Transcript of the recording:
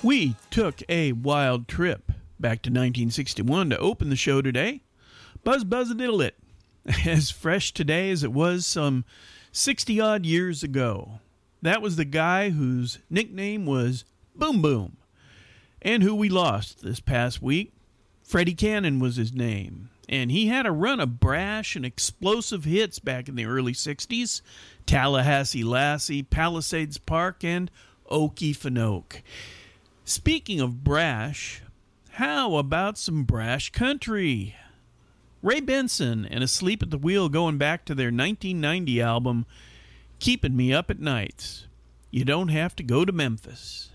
We took a wild trip back to 1961 to open the show today. Buzz Buzz Diddle It, as fresh today as it was some 60-odd years ago. That was the guy whose nickname was Boom Boom, and who we lost this past week. Freddie Cannon was his name, and he had a run of brash and explosive hits back in the early 60s. Tallahassee Lassie, Palisades Park, and Okefenokee. Speaking of brash, how about some brash country? Ray Benson and Asleep at the Wheel going back to their 1990 album, Keeping Me Up at Nights. You don't have to go to Memphis.